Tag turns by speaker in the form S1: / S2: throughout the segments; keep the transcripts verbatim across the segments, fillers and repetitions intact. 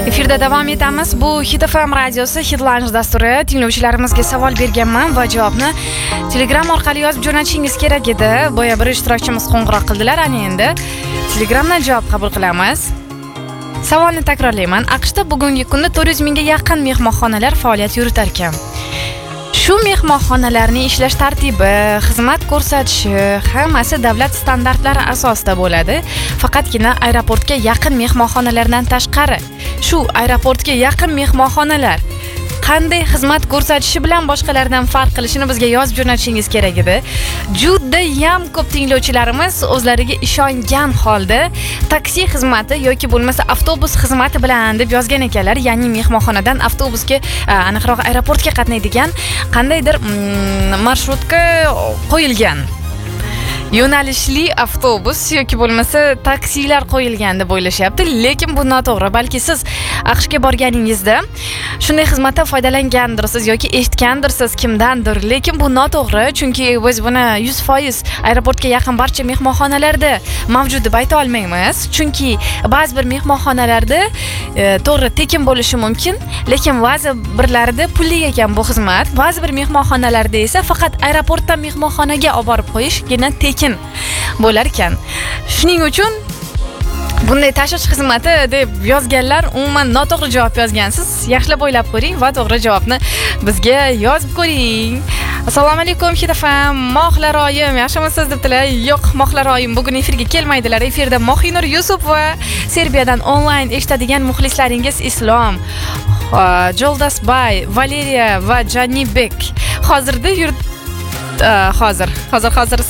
S1: Efirda davom etamiz. Bu Hit F M radiosi Hidlanish dasturi. Tinglovchilarimizga savol berganman va javobni Telegram orqali yozib jo'natishingiz kerak edi. Boya bir ishtirokchimiz qo'ng'iroq qildilar, ana endi Telegramdan javob qabul qilamiz. Savolni takrorlayman. AQShda bugungi kunda to'rt yuz mingga yaqin mehmonxonalar faoliyat yuritar ekan. Shu mehmonxonalarning ishlash tartibi, xizmat ko'rsatishi hammasi davlat standartlari asosida bo'ladi. Faqatgina aeroportga yaqin mehmonxonalardan tashqari, shu aeroportga yaqin mehmonxonalar qanday xizmat ko'rsatishi bilan boshqalardan farq qilishini bizga yozib jo'natishingiz kerak edi. Juda ham ko'p tinglovchilarimiz o'zlariga ishongan holda taksi xizmati yoki bo'lmasa avtobus xizmati bilan deb yozgan ekanlar. Ya'ni mehmonxonadan avtobusga, aniqroq aeroportga qatnaydigan qandaydir marshrutka qo'yilgan. Yo'nalishli avtobus yoki bo'lmasa taksilar qo'yilgan deb o'ylashyapti, lekin bu noto'g'ri. Balki siz AQShga borganingizda shunday xizmatdan foydalangandirsiz yoki eshitgandirsiz kimdandir, lekin bu noto'g'ri, chunki biz buni yuz foiz aeroportga yaqin barcha mehmonxonalarda mavjud deb ayta olmaymiz. Chunki ba'zi bir mehmonxonalarda e, to'g'ri tekin bo'lishi mumkin, lekin ba'zi birlarida pulli ekan bu xizmat. Ba'zi bir mehmonxonalarda esa faqat aeroportdan mehmonxonaga olib borib qo'yishgina tekin bo'lar ekan. Shuning uchun bunday tashish xizmati deb yozganlar umuman noto'g'ri javob yozgansiz. Yaxshilab o'ylab ko'ring va to'g'ri javobni bizga yozib ko'ring. Assalomu alaykum Hit F M. Mohlaroyim, yaxshimisiz debdilar. Yo'q, Mohlaroyim bugun efirga kelmaydilar. Efirda Mohinur Yusuf va Serbiyadan onlayn eshitadigan muxlislaringiz Islom, Joldasbay, Valeriya va Janibek. Hozirda yurt hozir hozir hozir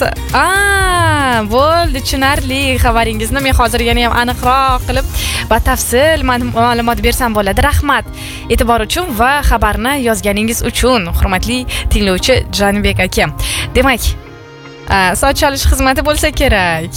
S1: a bo'ldi, tushunarli xabaringizni men hozir yana ham aniqroq qilib batafsil ma'lumot bersam bo'ladi. Rahmat e'tibor uchun va xabarni yozganingiz uchun, hurmatli tinglovchi Janibek aka. Demak, soat chalish xizmati bo'lsa kerak.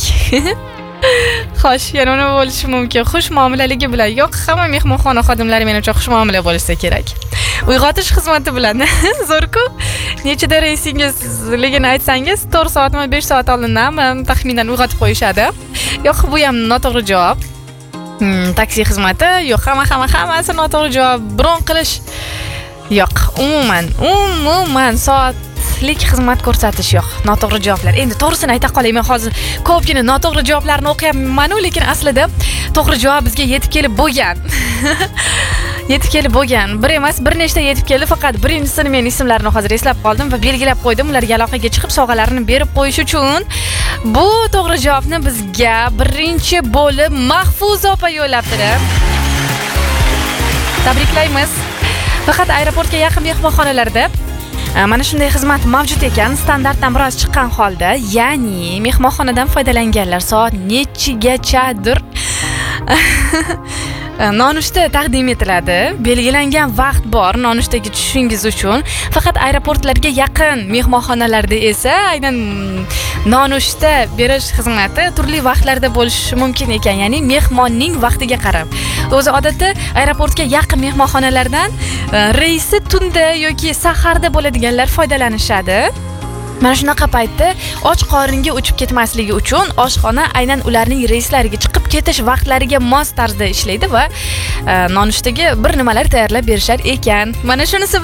S1: Xo'sh, yana nima bo'lishi mumkin? Xush muomalaligi bilan. Yo'q, hamma mehmonxona xodimlari menimcha xush muomala bo'lsa kerak. Uyg'otish xizmati bilan. Zo'r-ku. Nechida reysingizligini aytsangiz, to'rt soatmi, besh soat oldindanmi taxminan uyg'otib qo'yishadi. Yo'q, bu ham noto'g'ri javob. Hmm, taksi xizmati, yo'q, hamma hamma hammasi noto'g'ri javob. Bron qilish yo'q, umuman, umuman soat xizmat ko'rsatish yo'q. Noto'g'ri javoblar. Endi to'g'risini ayta qolay, men hozir ko'pgina noto'g'ri javoblarni o'qiyapman-ku, lekin aslida to'g'ri javob bizga yetib kelib bo'lgan. Yetib kelib bo'lgan. Bir emas, bir nechta yetib keldi, faqat birinchisini men ismlarini hozir eslab qoldim va belgilab qo'ydim. Ularga aloqaga chiqib sovg'alarini berib qo'yish uchun bu to'g'ri javobni bizga birinchi bo'lib Mahfuz opa yo'llabdilar. Tabriklaymiz. Faqat aeroportga yaqin mehmonxonalarda mana shunday xizmat mavjud ekan, standartdan biroz chiqqan holda, ya'ni mehmonxonadan foydalanganlar soat nechigachadir nonushta taqdim etiladi. Belgilangan vaqt bor nonushtaga tushishingiz uchun. Faqat aeroportlarga yaqin mehmonxonalarda esa aynan nonushta berish xizmati turli vaqtlarda bo'lishi mumkin ekan, ya'ni mehmonning vaqtiga qarab. O'zi odatda aeroportga yaqin mehmonxonalardan reysi tunda yoki saharda bo'ladiganlar foydalanishadi. Mana shunaqa paytda och qoringa uchib ketmasligi uchun oshxona aynan ularning reyslariga chiqib ketish vaqtlariga mos tarzda ishlaydi va nonushtaga bir nimalar tayyorlab berishar ekan. Mana shunisi